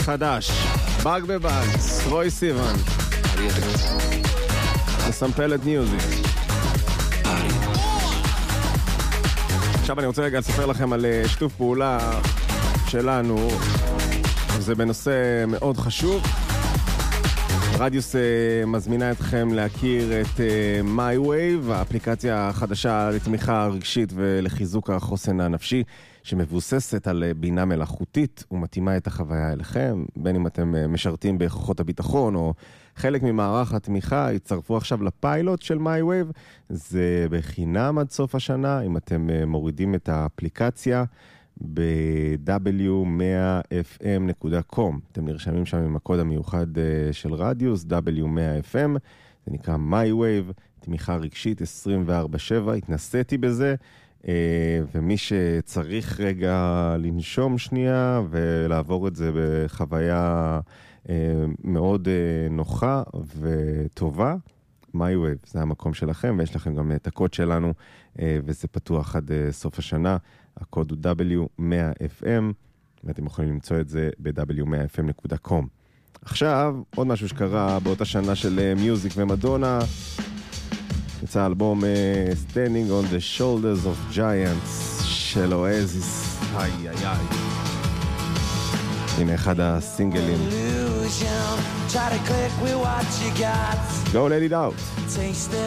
חדש, באג בבאג, רוי סיוון, מסמפלת מיוזיק. עכשיו אני רוצה רגע לספר לכם על שיתוף פעולה שלנו, זה בנושא מאוד חשוב. רדיוס מזמינה אתכם להכיר את MyWave, האפליקציה החדשה לתמיכה רגשית ולחיזוק החוסן הנפשי, שמבוססת על בינה מלאכותית ומתאימה את החוויה אליכם, בין אם אתם משרתים בכוחות הביטחון או חלק ממערך התמיכה. יצטרפו עכשיו לפיילוט של MyWave, זה בחינם עד סוף השנה, אם אתם מורידים את האפליקציה ב-w100fm.com. אתם נרשמים שם עם הקוד המיוחד של רדיוס, W100fm, זה נקרא MyWave, תמיכה רגשית 24/7, התנסיתי בזה, ומי שצריך רגע לנשום שנייה ולעבור את זה בחוויה מאוד נוחה וטובה, MyWave, זה המקום שלכם, ויש לכם גם את הקוד שלנו, וזה פתוח עד סוף השנה. הקוד הוא W100fm, ואתם יכולים למצוא את זה ב-w100fm.com. עכשיו, עוד משהו שקרה באותה שנה של מיוזיק ומדונה, יצא אלבום Standing on the Shoulders of Giants של אואזיס. הנה אחד הסינגלים. Go let it out.